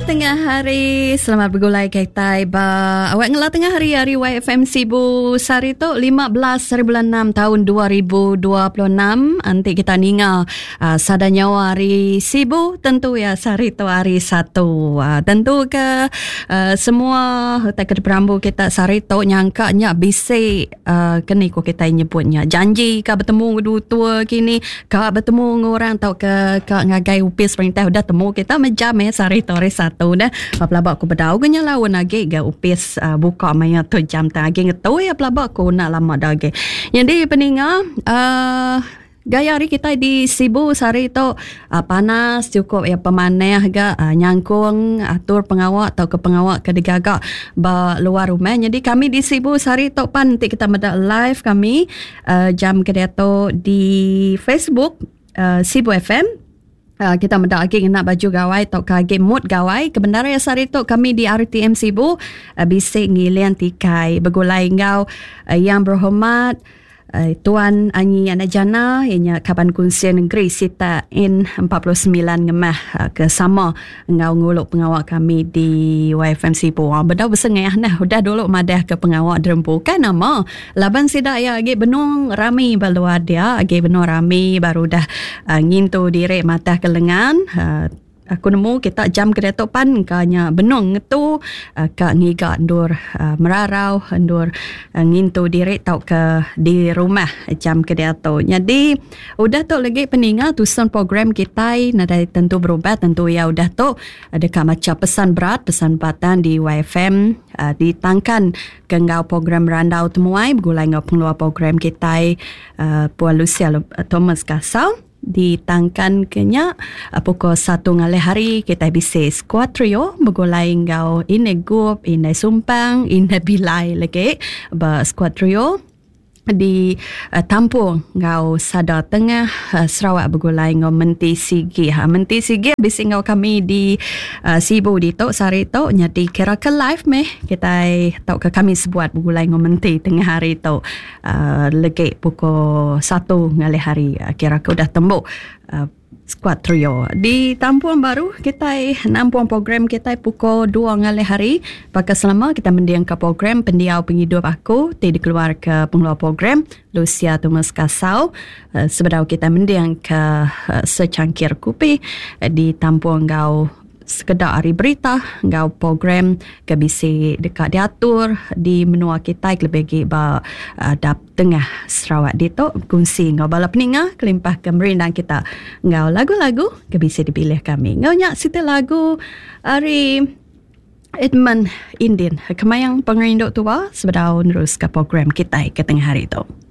tengah hari. Selamat bergulai kaitai ba awak ngela tengah hari YFM Sibu Sarito 15 bulan 6 tahun 2026. Nanti kita ninga sada nyawa hari Sibu tentu ya Sarito hari 1. Tentu ke semua tak ke perambu kita Sarito nyangkanya bisik kini ko kita nyebutnya janji ka bertemu dua tua kini ka bertemu orang tau ke ngagai upis perintah udah temu kita menjam Sarito hari 1 dah. Pelabak aku berdau ganya lawan lagi ga upis buka maya tu jam tagi ngetu ya pelabak aku nak lama dah. Jadi peninga gaya hari kita di Sibu Sarito panas cukup ya pemanah ga nyangkung atur pengawak atau ke pengawak ke degaga ba luar rumah. Jadi kami di Sibu Sarito pan nanti kita meda live kami jam kedato di Facebook Sibu FM. Kita mendak lagi nak baju gawai atau kage mood gawai kebenaran ya Sarito kami di RTM Sibu bisik ngilian tikai begulai ngau yang berhormat Tuan Anyi Anajana ianya Kaban Kunsian Negeri Sita N49 ngemah kesama ngau nguluk pengawak kami di YFM Sibu. Benda besengah nah udah dulu madah ke pengawak derempu kan nama laban sidak ya agi benung rami balu ada agi benung rami baru dah ngintu diri mata ke lengan. Aku nemu kita jam kereta pan kanya benung ngetu kak ngiga ndur merarau ndur ngintu diri tau ke di rumah jam kereta. Jadi udah tu lagi peninga tusan program kita nada tentu berubah tentu ya udah tu ada kak macam pesan berat pesan batan di YFM ditangkan ke ngau program randau temuai bergulai ngau pengeluar program kita Puan Lucia Thomas Kasau ditangkan kenya pukul 1 ngalih hari kita bisa squad trio bergulai ngau ini gup ini sumpang ini bilai lagi ba squad trio di Tampung ngau Sada Tengah Sarawak bergulai ngau Menti Sigi Menti Sigi bisa ngau kami di Sibu di Tok Sarito jadi kira ke live meh kita tahu ke kami sebuat bergulai ngau Menti tengah hari tu lagi pukul 1 ngalih hari kira ke udah tembuk squad trio di Tampuan Baru kita nampuan program kita pukul 2 ngalih hari pakai selama kita mendiang ke program pendiau penghidup aku tidak keluar ke pengeluar program Lucia Thomas Kasau sebenarnya kita mendiang ke secangkir kopi di Tampuan Gau sekedar hari berita ngau program ke bisi dekat diatur di menua kita lebih ba dap tengah Sarawak dito kongsi ngau bala peninga kelimpah ke merindang kita ngau lagu-lagu ke bisi dipilih kami ngau nyak sita lagu hari Edmund Indian kemayang pengerinduk tua sebedau nerus ke program kita ke tengah hari tu.